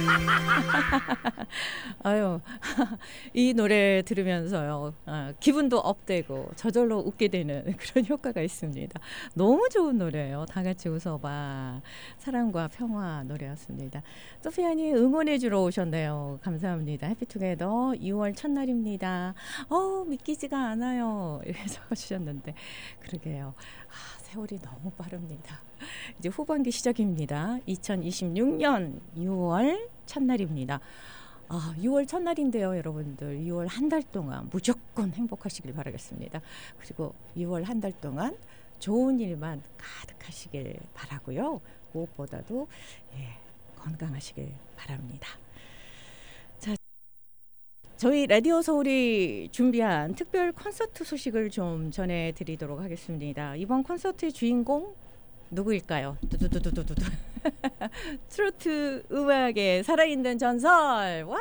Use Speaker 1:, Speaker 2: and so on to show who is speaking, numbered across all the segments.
Speaker 1: 아유, 이 노래 들으면서요. 기분도 업되고 저절로 웃게 되는 그런 효과가 있습니다. 너무 좋은 노래예요. 다 같이 웃어봐. 사랑과 평화 노래였습니다. 소피아님 응원해 주러 오셨네요. 감사합니다. 해피투게더 6월 첫날입니다. 믿기지가 않아요. 이렇게 적어주셨는데 그러게요. 세월이 너무 빠릅니다. 이제 후반기 시작입니다. 2026년 6월 첫날입니다. 6월 첫날인데요, 여러분들. 6월 한 달 동안 무조건 행복하시길 바라겠습니다. 그리고 6월 한 달 동안 좋은 일만 가득하시길 바라고요. 무엇보다도 건강하시길 바랍니다. 자, 저희 라디오 서울이 준비한 특별 콘서트 소식을 좀 전해드리도록 하겠습니다. 이번 콘서트의 주인공 누구일까요? 두두두두두두. 트로트 음악의 살아있는 전설. 와!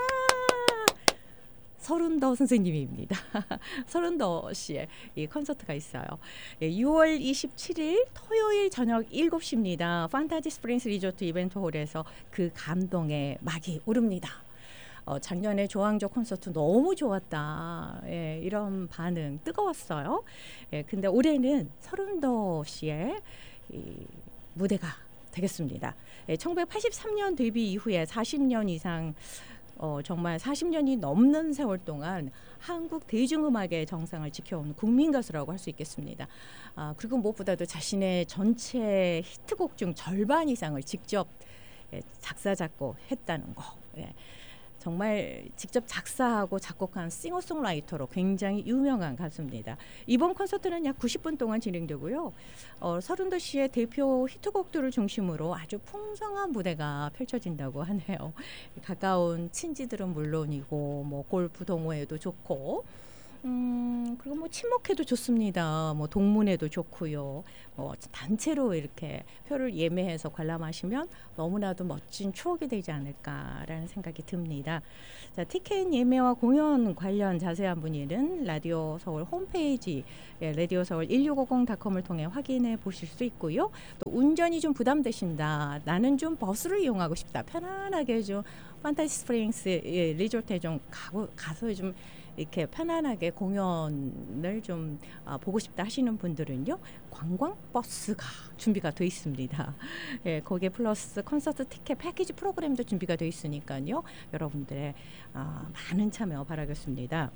Speaker 1: 서른도 선생님입니다. 서른도 씨의 이 콘서트가 있어요. 6월 27일 토요일 저녁 7시입니다. 판타지 스프링스 리조트 이벤트홀에서 그 감동의 막이 오릅니다. 작년에 조항조 콘서트 너무 좋았다. 이런 반응 뜨거웠어요. 근데 올해는 서른도 씨의 이 무대가 되겠습니다. 1983년 데뷔 이후에 40년 이상 정말 40년이 넘는 세월 동안 한국 대중음악의 정상을 지켜온 국민 가수라고 할 수 있겠습니다. 그리고 무엇보다도 자신의 전체 히트곡 중 절반 이상을 직접 작사 작곡했다는 거. 정말 직접 작사하고 작곡한 싱어송라이터로 굉장히 유명한 가수입니다. 이번 콘서트는 약 90분 동안 진행되고요. 서른도 씨의 대표 히트곡들을 중심으로 아주 풍성한 무대가 펼쳐진다고 하네요. 가까운 친지들은 물론이고 뭐 골프 동호회도 좋고 그리고 뭐 친목회도 좋습니다. 뭐 동문회도 좋고요. 단체로 이렇게 표를 예매해서 관람하시면 너무나도 멋진 추억이 되지 않을까라는 생각이 듭니다. 자, 티켓 예매와 공연 관련 자세한 문의는 라디오 서울 홈페이지 라디오 서울 1650.com을 통해 확인해 보실 수 있고요. 또 운전이 좀 부담되신다. 나는 좀 버스를 이용하고 싶다. 편안하게 좀 판타지 스프링스 리조트에 좀 가서 좀 이렇게 편안하게 공연을 좀 보고 싶다 하시는 분들은요, 관광버스가 준비가 되어 있습니다. 거기에 플러스 콘서트 티켓 패키지 프로그램도 준비가 되어 있으니까요, 여러분들의 많은 참여 바라겠습니다.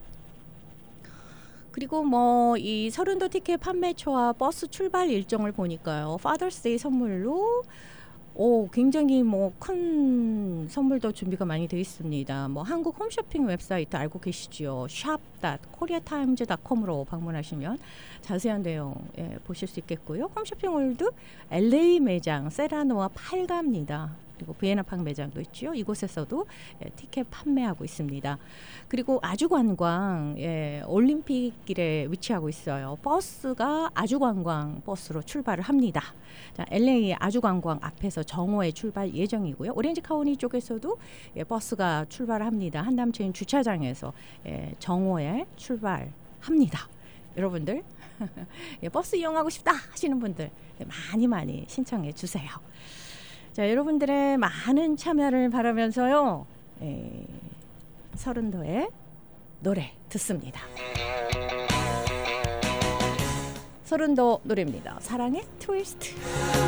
Speaker 1: 그리고 뭐 이 서른도 티켓 판매처와 버스 출발 일정을 보니까요, 파더스데이 선물로 굉장히 뭐 큰 선물도 준비가 많이 되어 있습니다. 뭐 한국 홈쇼핑 웹사이트 알고 계시죠? shop.koreatimes.com으로 방문하시면 자세한 내용 보실 수 있겠고요. 홈쇼핑 월드 LA 매장 세라노와 8가입니다. 그리고 비에나팍 매장도 있죠. 이곳에서도 티켓 판매하고 있습니다. 그리고 아주관광 올림픽길에 위치하고 있어요. 버스가 아주관광 버스로 출발을 합니다. 자, LA 아주관광 앞에서 정오에 출발 예정이고요. 오렌지 카운티 쪽에서도 버스가 출발합니다. 한남체인 주차장에서 정오에 출발합니다. 여러분들 버스 이용하고 싶다 하시는 분들 많이 신청해 주세요. 자, 여러분들의 많은 참여를 바라면서요, 서른도의 노래 듣습니다. 서른도 노래입니다. 사랑의 트위스트.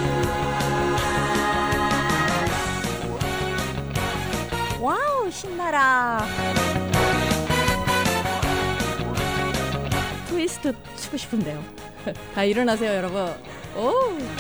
Speaker 1: 와우, 신나라. 트위스트 추고 싶은데요. 다 일어나세요, 여러분. 오.